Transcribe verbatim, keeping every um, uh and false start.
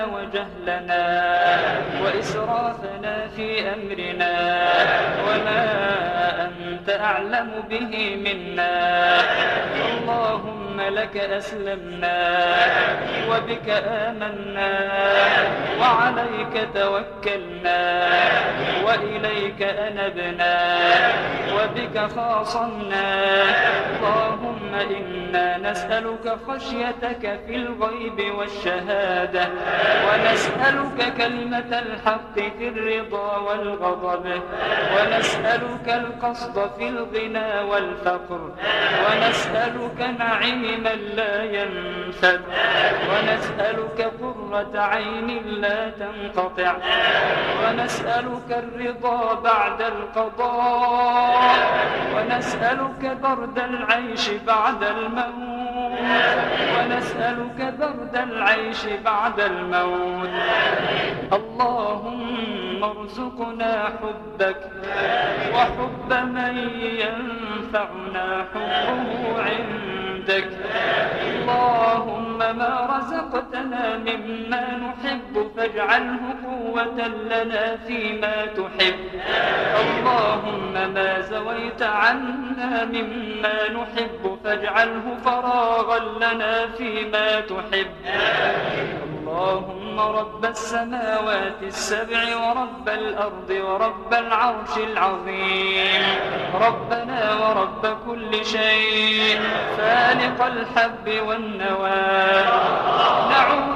وجهلنا وإسرافنا في أمرنا وما أنت أعلم به منا. اللهم لك أسلمنا وبك آمنا وعليك توكلنا وإليك أنبنا وبك خاصمنا. اللهم إنا نسألك خشيتك في الغيب والشهادة ونسألك كلمة الحق في الرضا والغضب ونسألك القصد في الغنى والفقر ونسألك نعيما لا ينفد ونسألك قرة عين لا تنقطع ونسألك الرضا بعد القضاء ونسألك برد العيش بعد الموت ونسألك برد العيش بعد الموت. اللهم ارزقنا حبك وحب من ينفعنا حبه عندك. اللهم ما رزقتنا مما نحب فاجعله قوة لنا فيما تحب. اللهم ما زويت عنا مما نحب فاجعله فراغا لنا فيما تحب. اللهم رب السماوات السبع ورب الأرض ورب العرش العظيم ربنا ورب كل شيء فالق الحب والنوى نعوذ